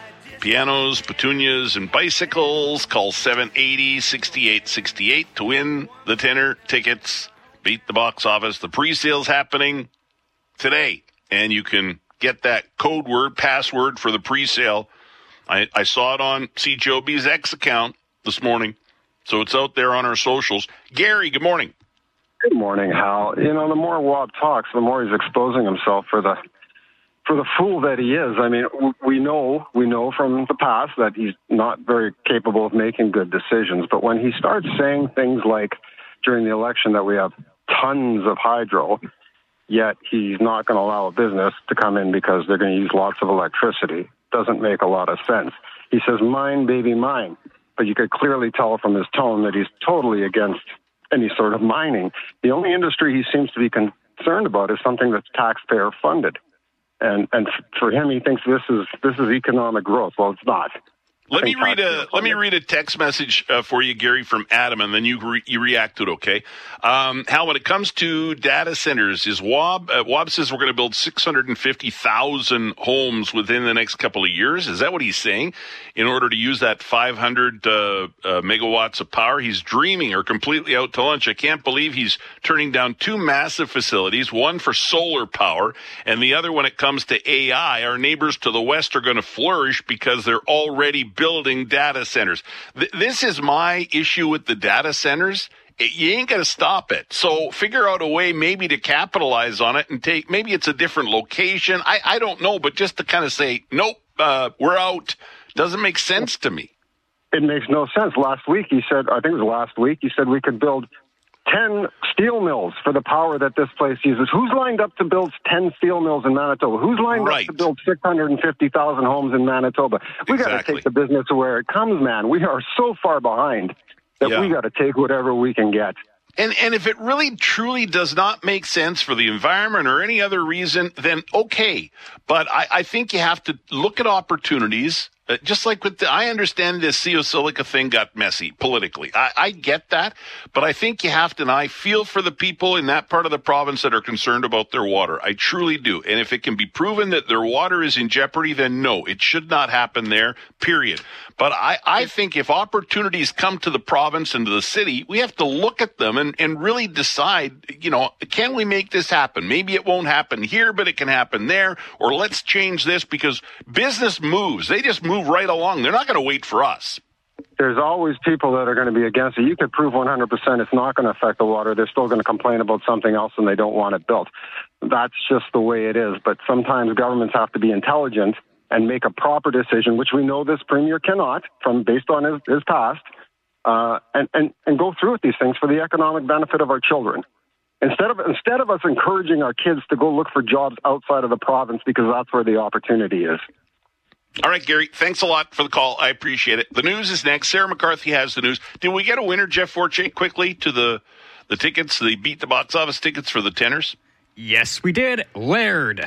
Pianos, petunias, and bicycles. Call seven eighty, sixty-eight sixty-eight to win the tenor tickets. Beat the Box Office. The pre-sale's happening today, and you can get that code word, password for the pre-sale. I, I saw it on C J O B's X account this morning, so it's out there on our socials. Gary, good morning.
Good morning, Hal. You know, the more Wob talks, the more he's exposing himself for the for the fool that he is. I mean, we know we know from the past that he's not very capable of making good decisions, but when he starts saying things like during the election that we have tons of hydro, yet he's not going to allow a business to come in because they're going to use lots of electricity, doesn't make a lot of sense. He says, mine, baby, mine. But you could clearly tell from his tone that he's totally against any sort of mining. The only industry he seems to be concerned about is something that's taxpayer funded. And and for him, he thinks this is this is economic growth. Well, it's not.
Let me read a let me read a text message uh, for you, Gary, from Adam, and then you re- you react to it, okay? Um, Hal, when it comes to data centers, is Wob uh, Wob says we're going to build six hundred fifty thousand homes within the next couple of years. Is that what he's saying? In order to use that five hundred uh, uh, megawatts of power, he's dreaming or completely out to lunch. I can't believe he's turning down two massive facilities, one for solar power, and the other when it comes to A I. Our neighbors to the west are going to flourish because they're already building data centers. Th- this is my issue with the data centers. It, you ain't going to stop it. So figure out a way maybe to capitalize on it and take, maybe it's a different location. I, I don't know, but just to kind of say, nope, uh, we're out, doesn't make sense to me.
It makes no sense. Last week he said, I think it was last week, he said we could build ten steel mills for the power that this place uses. Who's lined up to build ten steel mills in Manitoba? Who's lined right. up to build six hundred fifty thousand homes in Manitoba? We exactly. got to take the business to where it comes, man. We are so far behind that yeah. we got to take whatever we can get.
And and if it really truly does not make sense for the environment or any other reason, then okay. But I, I think you have to look at opportunities. Uh, just like with the, I understand this C O Silica thing got messy politically. I, I get that, but I think you have to, and I feel for the people in that part of the province that are concerned about their water. I truly do. And if it can be proven that their water is in jeopardy, then no, it should not happen there, period. But I, I think if opportunities come to the province and to the city, we have to look at them and, and really decide, you know, can we make this happen? Maybe it won't happen here, but it can happen there, or let's change this because business moves. They just move right along. They're not going to wait for us.
There's always people that are going to be against it. You could prove one hundred percent it's not going to affect the water. They're still going to complain about something else and they don't want it built. That's just the way it is. But sometimes governments have to be intelligent and make a proper decision, which we know this premier cannot, from based on his, his past, uh, and, and, and go through with these things for the economic benefit of our children. Instead of instead of us encouraging our kids to go look for jobs outside of the province because that's where the opportunity is.
All right, Gary, thanks a lot for the call. I appreciate it. The news is next. Sarah McCarthy has the news. Did we get a winner, Jeff Forte, quickly to the, the tickets, the Beat the Box Office tickets for the tenors?
Yes, we did. Laird.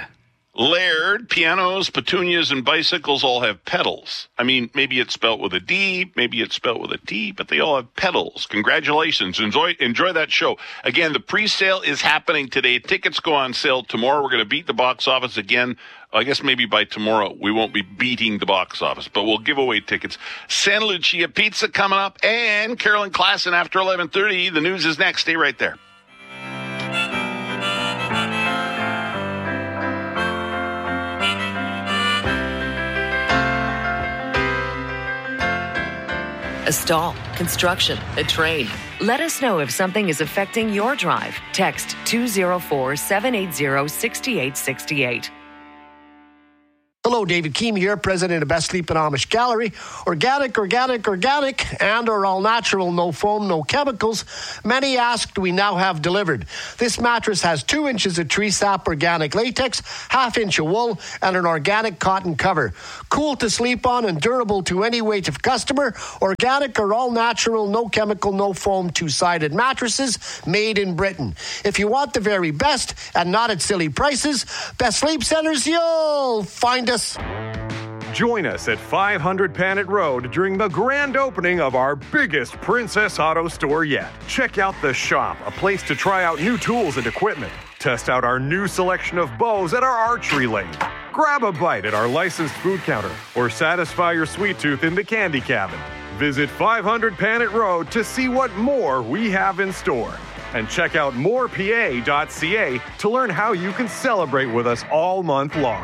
Laird, pianos, petunias, and bicycles all have pedals. I mean, maybe it's spelled with a D, maybe it's spelled with a T, but they all have pedals. Congratulations. Enjoy enjoy that show. Again, the pre-sale is happening today. Tickets go on sale tomorrow. We're going to beat the box office again. I guess maybe by tomorrow we won't be beating the box office, but we'll give away tickets. Santa Lucia Pizza coming up, and Carolyn Klassen after eleven thirty. The news is next. Stay right there.
a stall, construction, a train. Let us know if something is affecting your drive. Text two oh four, seven eight zero, six eight six eight.
Hello, David Keem here, president of Best Sleep and Amish Gallery. Organic, organic, organic, and or all natural, no foam, no chemicals. Many asked, we now have delivered. This mattress has two inches of tree sap organic latex, half inch of wool, and an organic cotton cover. Cool to sleep on and durable to any weight of customer. Organic or all natural, no chemical, no foam, two-sided mattresses made in Britain. If you want the very best and not at silly prices, Best Sleep Centers, you'll find us.
Join us at five hundred Panet Road during the grand opening of our biggest Princess Auto store yet. Check out The Shop, a place to try out new tools and equipment. Test out our new selection of bows at our archery lane. Grab a bite at our licensed food counter or satisfy your sweet tooth in the candy cabin. Visit five hundred Panet Road to see what more we have in store. And check out more p a dot c a to learn how you can celebrate with us all month long.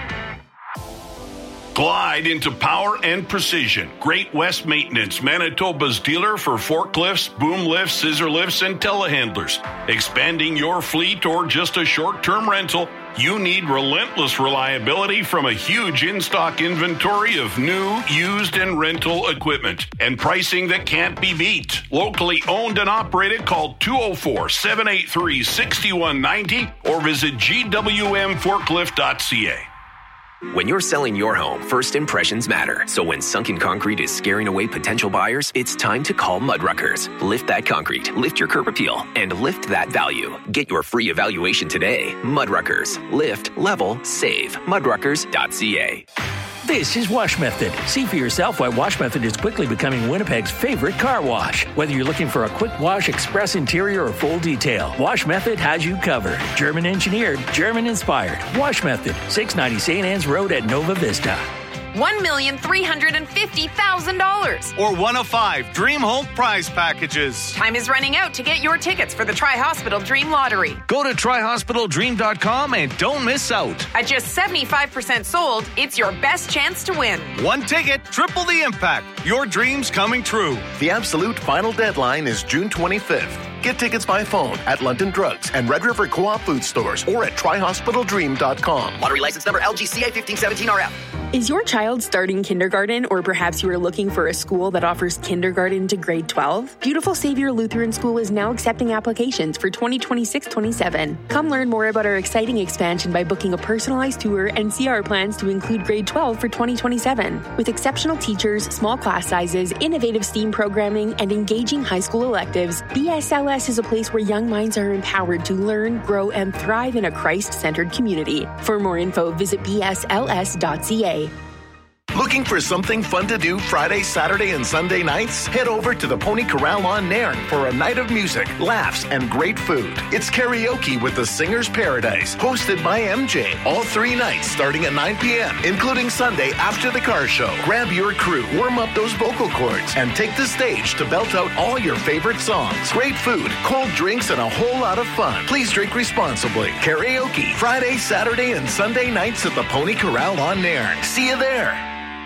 Glide into power and precision. Great West Maintenance, Manitoba's dealer for forklifts, boom lifts, scissor lifts, and telehandlers. Expanding your fleet or just a short-term rental, you need relentless reliability from a huge in-stock inventory of new, used, and rental equipment. And pricing that can't be beat. Locally owned and operated, call two oh four, seven eight three, six one nine oh or visit g w m forklift dot c a.
When you're selling your home, first impressions matter. So when sunken concrete is scaring away potential buyers, it's time to call Mudruckers. Lift that concrete, lift your curb appeal, and lift that value. Get your free evaluation today. Mudruckers. Lift, level, save. Mudruckers dot c a.
This is Wash Method. See for yourself why Wash Method is quickly becoming Winnipeg's favorite car wash. Whether you're looking for a quick wash, express interior, or full detail, Wash Method has you covered. German engineered, German inspired. Wash Method, six ninety Saint Anne's Road at Nova Vista.
one million three hundred fifty thousand dollars.
Or one of five Dream Home prize packages.
Time is running out to get your tickets for the Tri-Hospital Dream Lottery.
Go to tri hospital dream dot com and don't miss out.
At just seventy-five percent sold, it's your best chance to win.
One ticket, triple the impact. Your dreams coming true.
The absolute final deadline is June twenty-fifth. Get tickets by phone at London Drugs and Red River Co-op food stores or at tri hospital dream dot com.
Lottery license number L G C A fifteen seventeen R F.
Is your child starting kindergarten, or perhaps you are looking for a school that offers kindergarten to grade twelve? Beautiful Savior Lutheran School is now accepting applications for twenty twenty-six twenty-seven. Come learn more about our exciting expansion by booking a personalized tour and see our plans to include grade twelve for twenty twenty-seven. With exceptional teachers, small class sizes, innovative STEAM programming, and engaging high school electives, B S L S is a place where young minds are empowered to learn, grow, and thrive in a Christ-centered community. For more info, visit b s l s dot c a.
Looking for something fun to do Friday, Saturday, and Sunday nights? Head over to the Pony Corral on Nairn for a night of music, laughs, and great food. It's karaoke with the Singer's Paradise, hosted by M J. All three nights starting at nine p.m., including Sunday after the car show. Grab your crew, warm up those vocal cords, and take the stage to belt out all your favorite songs. Great food, cold drinks, and a whole lot of fun. Please drink responsibly. Karaoke, Friday, Saturday, and Sunday nights at the Pony Corral on Nairn. See you there.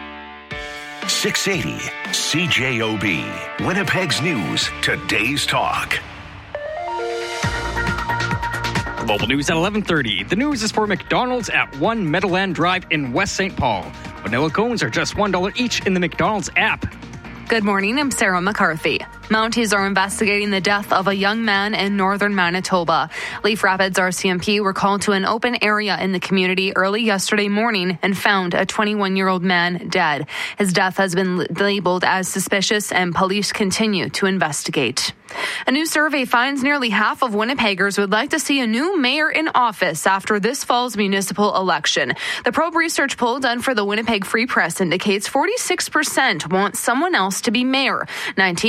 six eighty C J O B, Winnipeg's News, Today's Talk.
Global News at eleven thirty. The news is for McDonald's at one Meadowland Drive in West Saint Paul. Vanilla cones are just one dollar each in the McDonald's app.
Good morning, I'm Sarah McCarthy. Mounties are investigating the death of a young man in northern Manitoba. Leaf Rapids R C M P were called to an open area in the community early yesterday morning and found a twenty-one-year-old man dead. His death has been labeled as suspicious, and police continue to investigate. A new survey finds nearly half of Winnipeggers would like to see a new mayor in office after this fall's municipal election. The probe research poll done for the Winnipeg Free Press indicates forty-six percent want someone else to be mayor. nineteen percent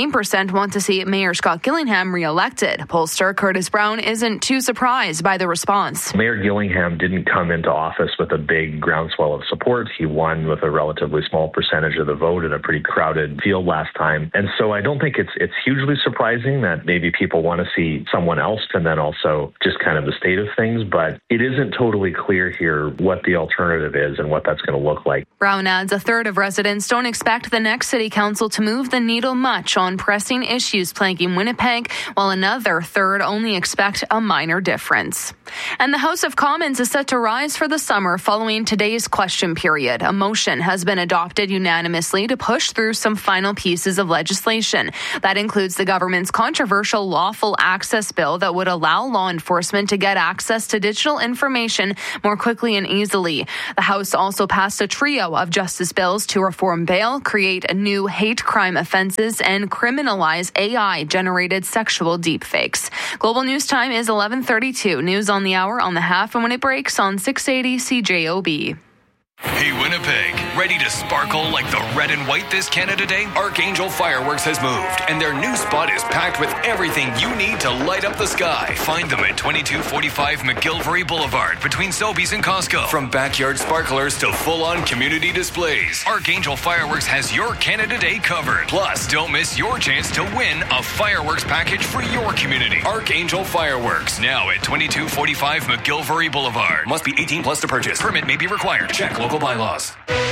and want to see Mayor Scott Gillingham re-elected. Pollster Curtis Brown isn't too surprised by the response.
Mayor Gillingham didn't come into office with a big groundswell of support. He won with a relatively small percentage of the vote in a pretty crowded field last time. And so I don't think it's it's hugely surprising that maybe people want to see someone else and then also just kind of the state of things. But it isn't totally clear here what the alternative is and what that's going to look like.
Brown adds a third of residents don't expect the next city council to move the needle much on pressing issues plaguing Winnipeg, while another third only expect a minor difference. And the House of Commons is set to rise for the summer following today's question period. A motion has been adopted unanimously to push through some final pieces of legislation. That includes the government's controversial lawful access bill that would allow law enforcement to get access to digital information more quickly and easily. The House also passed a trio of justice bills to reform bail, create new hate crime offenses, and criminalize A I-generated sexual deepfakes. Global News Time is eleven thirty-two. News on the hour on the half and when it breaks on six eighty C J O B.
Hey Winnipeg, ready to sparkle like the red and white this Canada Day? Archangel Fireworks has moved, and their new spot is packed with everything you need to light up the sky. Find them at twenty-two forty-five McGillivray Boulevard between Sobeys and Costco. From backyard sparklers to full-on community displays, Archangel Fireworks has your Canada Day covered. Plus, don't miss your chance to win a fireworks package for your community. Archangel Fireworks, now at twenty-two forty-five McGillivray Boulevard. Must be eighteen plus to purchase. Permit may be required. Check local bylaws.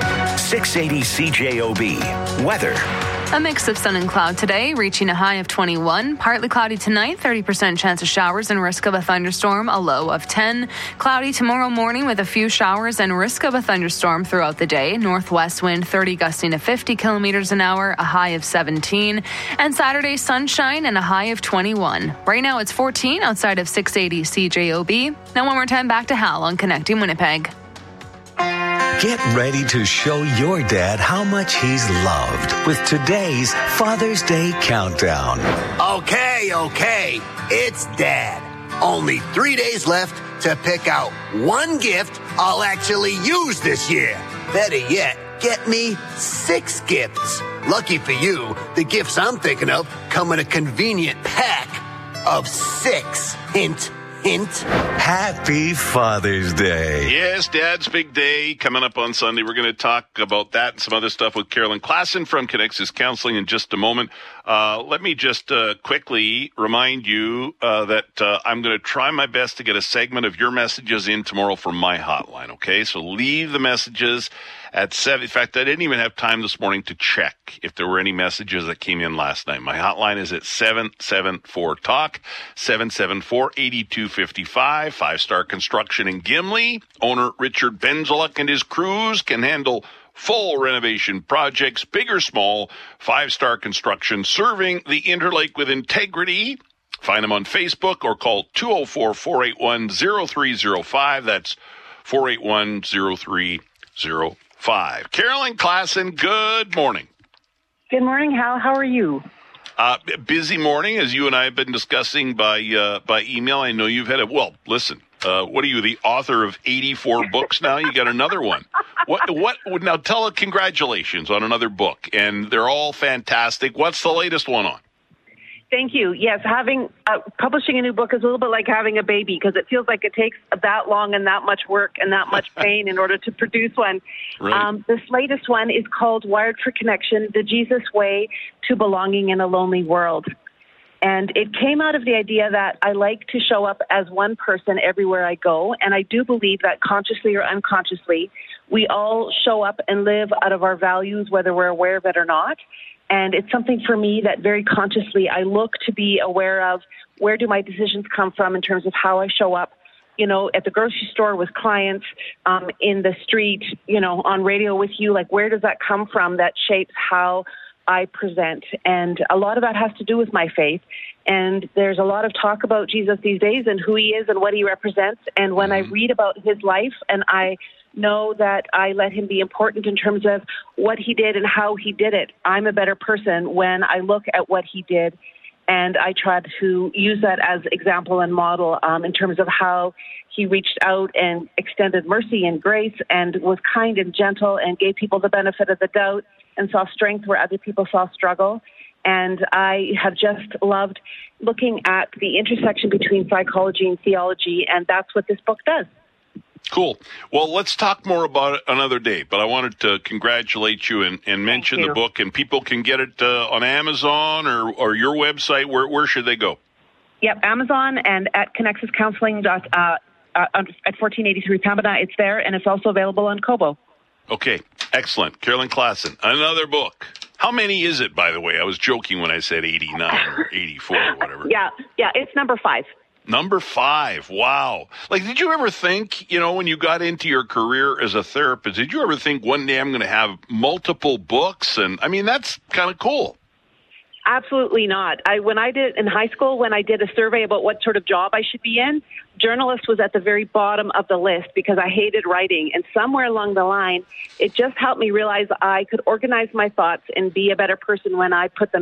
six eighty C J O B. Weather.
A mix of sun and cloud today, reaching a high of twenty-one. Partly cloudy tonight, thirty percent chance of showers and risk of a thunderstorm, a low of ten. Cloudy tomorrow morning with a few showers and risk of a thunderstorm throughout the day. Northwest wind thirty gusting to fifty kilometers an hour, a high of seventeen. And Saturday, sunshine and a high of twenty-one. Right now it's fourteen outside of six eighty C J O B. Now one more time back to Hal on Connecting Winnipeg.
Get ready to show your dad how much he's loved with today's Father's Day Countdown.
Okay, okay, it's Dad. Only three days left to pick out one gift I'll actually use this year. Better yet, get me six gifts. Lucky for you, the gifts I'm thinking of come in a convenient pack of six. Hint, hint.
Happy Father's Day.
Yes, Dad's big day coming up on Sunday. We're going to talk about that and some other stuff with Carolyn Klassen from Connexus Counseling in just a moment. Uh, let me just uh, quickly remind you uh, that uh, I'm going to try my best to get a segment of your messages in tomorrow from my hotline, okay? So leave the messages at seven. In fact, I didn't even have time this morning to check if there were any messages that came in last night. My hotline is at seven seven four talk, seven seven four, eight two five five. Five Star Construction in Gimli. Owner Richard Benzaluk and his crews can handle full renovation projects, big or small. Five Star Construction, serving the Interlake with integrity. Find them on Facebook or call two oh four, four eight one, oh three oh five. That's four eight one, oh three oh five. Carolyn Klassen, good morning.
Good morning, Hal. How are you?
Uh, busy morning, as you and I have been discussing by uh, by email. I know you've had a, well, listen, uh, what are you, the author of eighty-four books now? You got another one. What, what, now tell us congratulations on another book, and they're all fantastic. What's the latest one on?
Thank you. Yes, having uh, publishing a new book is a little bit like having a baby because it feels like it takes that long and that much work and that much pain in order to produce one.
Right.
Um, this latest one is called Wired for Connection, The Jesus Way to Belonging in a Lonely World. And it came out of the idea that I like to show up as one person everywhere I go. And I do believe that consciously or unconsciously, we all show up and live out of our values, whether we're aware of it or not. And it's something for me that very consciously I look to be aware of where do my decisions come from in terms of how I show up, you know, at the grocery store with clients, um, in the street, you know, on radio with you, like where does that come from that shapes how I present? And a lot of that has to do with my faith. And there's a lot of talk about Jesus these days and who he is and what he represents. And when I read about his life and I know that I let him be important in terms of what he did and how he did it, I'm a better person when I look at what he did. And I try to use that as example and model um, in terms of how he reached out and extended mercy and grace and was kind and gentle and gave people the benefit of the doubt and saw strength where other people saw struggle. And I have just loved looking at the intersection between psychology and theology, and that's what this book does.
Cool. Well, let's talk more about it another day, but I wanted to congratulate you and, and mention
you.
the book, and people can get it uh, on Amazon or, or your website. Where, where should they go?
Yep, Amazon and at Connexus Counseling dot, uh, uh, at fourteen eighty-three Pembina. It's there, and it's also available on Kobo.
Okay, excellent. Carolyn Klassen, another book. How many is it, by the way? I was joking when I said eighty-nine or eighty-four or whatever.
Yeah, yeah, it's number five.
Number five. Wow. Like, did you ever think, you know, when you got into your career as a therapist, did you ever think one day I'm going to have multiple books? And I mean, that's kind of cool.
Absolutely not. I when I did in high school, when I did a survey about what sort of job I should be in, journalist was at the very bottom of the list because I hated writing. And somewhere along the line, it just helped me realize I could organize my thoughts and be a better person when I put them